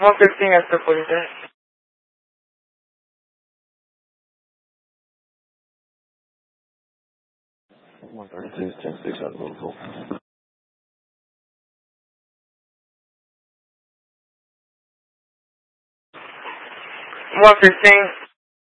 115 after 43. 136, 10-6 out of Louisville. 115.